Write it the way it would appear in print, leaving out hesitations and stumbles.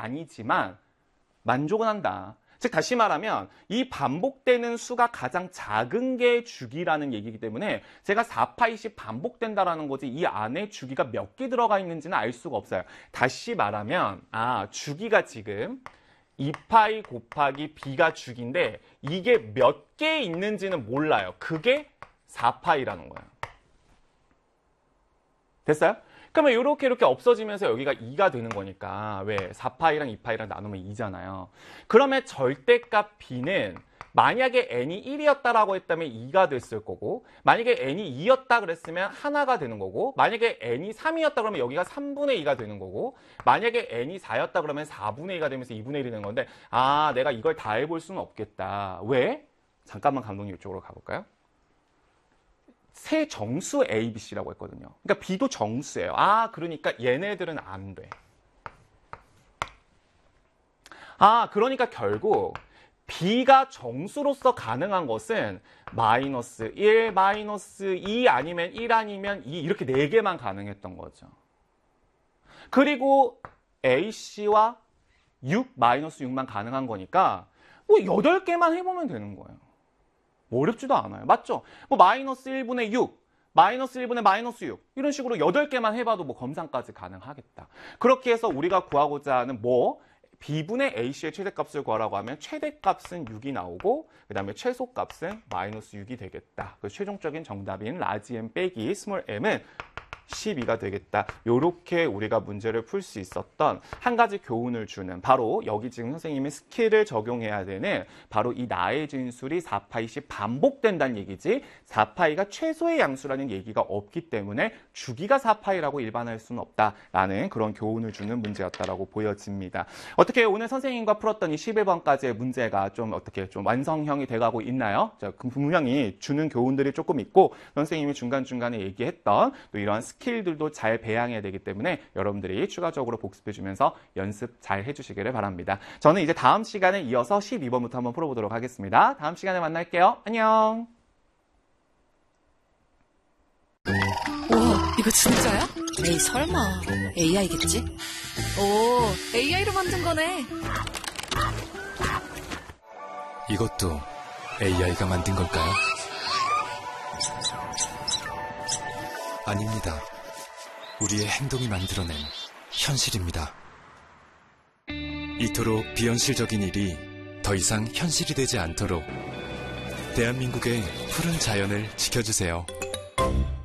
아니지만 만족은 한다. 즉 다시 말하면 이 반복되는 수가 가장 작은 게 주기라는 얘기이기 때문에 제가 4파이씩 반복된다라는 거지 이 안에 주기가 몇 개 들어가 있는지는 알 수가 없어요. 다시 말하면 주기가 지금 2파이 곱하기 b가 주기인데 이게 몇 개 있는지는 몰라요. 그게 4파이라는 거예요. 됐어요? 그러면 이렇게 없어지면서 여기가 2가 되는 거니까 왜 4파이랑 2파이랑 나누면 2잖아요. 그러면 절대값 b는 만약에 n이 1이었다라고 했다면 2가 됐을 거고 만약에 n이 2였다 그랬으면 하나가 되는 거고 만약에 n이 3이었다 그러면 여기가 3분의 2가 되는 거고 만약에 n이 4였다 그러면 4분의 2가 되면서 2분의 1이 되는 건데 내가 이걸 다 해볼 수는 없겠다. 왜? 잠깐만 감독님 이쪽으로 가볼까요? 세 정수 A, B, C라고 했거든요. 그러니까 B도 정수예요. 그러니까 얘네들은 안 돼. 그러니까 결국 B가 정수로서 가능한 것은 마이너스 1, 마이너스 2 아니면 1 아니면 2 이렇게 4개만 가능했던 거죠. 그리고 AC와 6, 마이너스 6만 가능한 거니까 뭐 8개만 해보면 되는 거예요. 어렵지도 않아요. 맞죠? 뭐 마이너스 1분의 6, 마이너스 1분의 마이너스 6 이런 식으로 8개만 해봐도 뭐 검산까지 가능하겠다. 그렇게 해서 우리가 구하고자 하는 B분의 AC의 최대값을 구하라고 하면 최대값은 6이 나오고 그 다음에 최소값은 마이너스 6이 되겠다. 그 최종적인 정답인 라지 M 빼기 스몰 m은 12가 되겠다. 이렇게 우리가 문제를 풀 수 있었던 한 가지 교훈을 주는 바로 여기 지금 선생님이 스킬을 적용해야 되는 바로 이 나의 진술이 4파이씩 반복된다는 얘기지 4파이가 최소의 양수라는 얘기가 없기 때문에 주기가 4파이라고 일반화할 수는 없다라는 그런 교훈을 주는 문제였다라고 보여집니다. 어떻게 오늘 선생님과 풀었던 이 11번까지의 문제가 좀 어떻게 좀 완성형이 돼가고 있나요? 분명히 주는 교훈들이 조금 있고 선생님이 중간중간에 얘기했던 또 이런 스킬들도 잘 배양해야 되기 때문에 여러분들이 추가적으로 복습해주면서 연습 잘 해주시기를 바랍니다. 저는 이제 다음 시간에 이어서 12번부터 한번 풀어보도록 하겠습니다. 다음 시간에 만날게요. 안녕. 우와, 이거 진짜야? 에이, 설마. AI겠지? 오, AI로 만든 거네. 이것도 AI가 만든 걸까요? 아닙니다. 우리의 행동이 만들어낸 현실입니다. 이토록 비현실적인 일이 더 이상 현실이 되지 않도록 대한민국의 푸른 자연을 지켜주세요.